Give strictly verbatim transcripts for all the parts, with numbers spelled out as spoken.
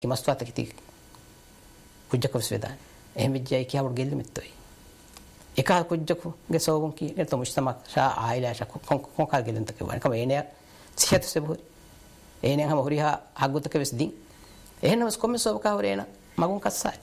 කිමස්වාත කිති කුජ්ජකවස් වේදාන එහෙම විජ්ජයි කියවුඩ ගෙල්ල මෙත්තොයි එක කුජ්ජකු ගේ සෝබුන් කි එත මුස්තමක් ශා ආයිලාෂ කොන් කොන් කල් ගෙලන්ත කෙවන කම එනේ සියත සෙබුරි එනේ හැම හොරිහා අග්ගුතක වෙස් දින් එහෙනවස් කොම්ම සෝබ කවරේන මගුන් කස්සයි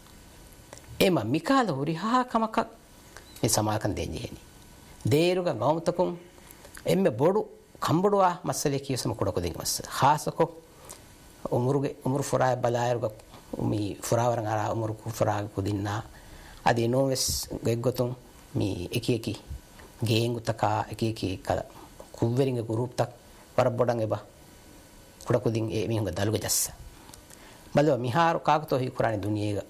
එම මිකාල හොරිහා කමක මේ සමාකන් දෙන්නේ හෙනි දේරුග ගෞමතකුම් එම්මෙ බොඩු කම්බඩුවා මස්සලේ කියසම කොඩක දෙක මස්ස ખાસකො උමුරුගේ උමුරු ෆොරා බලායරුග මි ෆොරාවරන් අර උමුරු ෆොරා කුදින්නා අදී නොවස් ගෙග්ගොතුම් මි එකි එකි ගේංගුතකා එකි එකි කල කුව්වරින්ග ගෲප් තක් වර බොඩන් එබ කොඩක දින් ඒ මිහුඟ දලුග ජස්ස බලව මිහාරු කාගතෝ හි කුරානි දුනියේග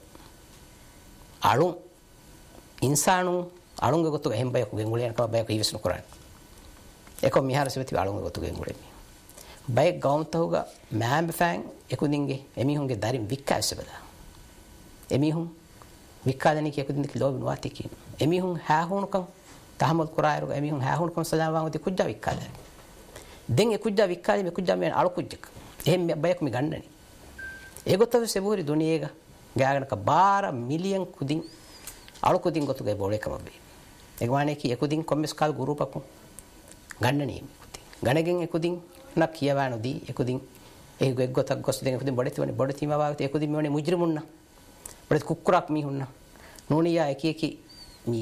අලුන් ඉන්සානු අලුන්ග ගොතු එහෙම් බය කුගෙන්ගුලියන් කව බය කීවිස්නු කුරානි eko mihara sivati alunga gotugen guremi bay gaumtahuga maambe fan ekudinge emihunge darim vikka asbada emihun vikkadani ki ekudinge lobin wati kin emihun ha hunukam tahmul qurairu emihun ha hunukam salam wangoti kujja vikkada den e kujja vikkali me kujja men alu kujjak ehem bayek mi gannani egotaw seburi duniyega gaaganaka bara million kudin alu kudin gotuge bolekam be egwane ki ekudin kommes kal gurupakum ගන්නනේ කුති ගණගෙන් එකුදින් නක් කියවනෝදී එකුදින් ඒ ගොග්ගොතක් ගොස් දෙන එකුදින් බඩති වනේ බඩති මාවාගත එකුදින් මෙවනේ මුජ්රිමුන්න බඩති කුක්කුරක් මිහුන්න නෝනියා එක එක මි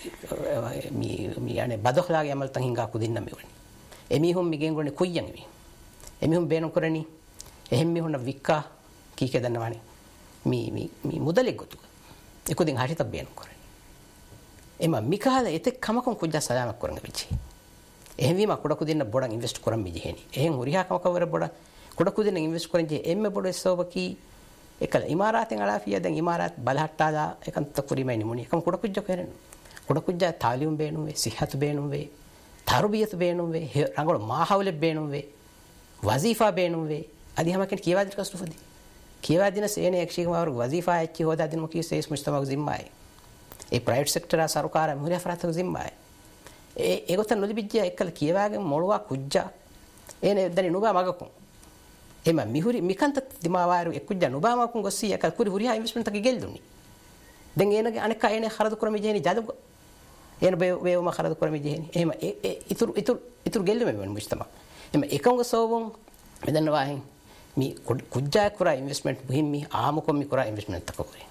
මි මි අනේ බදොඛලාගේ අමල් තන් හින්ගා කුදින්න මෙවනේ එමිහුම් මිගෙන් ගොනේ කුයන් එමි එමිහුම් බේන කරණි එහෙම් මිහුන්න වික්කා කීකේ දන්නවනේ මි මි මි මුදලෙක් ගොතු එකුදින් හරිත බේන කරණි එම මිකාල එතෙක් කමකම් කුජ්ජා සලාමක් කරන් වෙච්චි එහෙම වීම කොඩකු දෙන්න බොඩන් ඉන්වෙස්ට් කරන් මිජෙහෙනි එහෙන් හොරිහා කම කවර බොඩ කොඩකු දෙන්න ඉන්වෙස්ට් කරන් ජේ එම්මෙ බොඩ සෝබකි එකල ඉමාරාතෙන් අලාෆිය දැන් ඉමාරාත් බලහට්ටාලා එකන්ත කුරිමයි නිමුනි එකම කොඩකුජ්ජ කරන කොඩකුජ්ජ තාලියුම් බේනුම් වේ සිහත් බේනුම් වේ තරුබියත් බේනුම් වේ රංගොල මාහවල බේනුම් වේ වසීෆා බේනුම් වේ අදි හැම කෙනෙක් කියවා දින කස්තුෆදි කියවා දින සේනේ එක්ෂිකම වර වසීෆා එච්චි හොදා දින මොකී සේස් මුස්තමක් zimmai ඒ ප්‍රයිවට් සෙක්ටර් ආ සරකාර මුරිය ෆරාත zimmai ඒ ඒගොතන නොලිබිජ්ජ එක්කල කියවාගෙන මොළුවා කුජ්ජා එනේ දනි නුබා මගකුම් එම මිහුරි මිකන්ත දිමාවාරු එකුජ්ජා නුබා මගකුම් ගොස්සී එක කුරි හුරියා ඉන්වෙස්ට්මන්ට් එක ගෙල්දුනි දැන් එනගේ අනෙක් අයනේ හරද කරමි ජේනි ජදු එන බේ වේවම හරද කරමි ජේනි එහෙම ඒ ඉතුරු ඉතුරු ඉතුරු ගෙල්ලුම වෙන මුස්තම එම එකංග සෝවුන් මෙදන්න වාහින් මි කුජ්ජා කුරා ඉන්වෙස්ට්මන්ට් බහිම්මි ආමකොම් මි කුරා ඉන්වෙස්ට්මන්ට් තකෝරි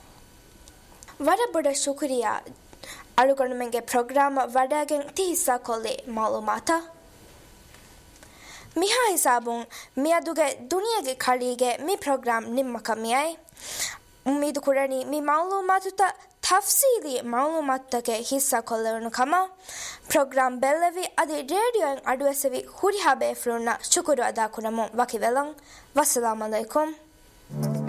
වඩ බඩ ශුක්‍රියා අලුගොණුමෙන්ගේ ප්‍රෝග්‍රෑම් වඩාගෙන් තිහිස්සා කොල්ලේ මාලුමාතා මිහා හිසාබුන් මියදුගේ දුනියගේ කලීගේ මි ප්‍රෝග්‍රෑම් නිම්මකමියයි උම්මීදු කුරණි මි මාලුමාතුත තෆ්සීලි මාලුමාත්තගේ හිස්සා කොල්ලවනු කම ප්‍රෝග්‍රෑම් බෙල්ලවි අදි රේඩියෝෙන් අඩුවැසවි හුරිහා බේෆ්ලුන්න ශුකුරු අදා කුරමු වකිවෙලං වස්සලාමු අලයිකුම්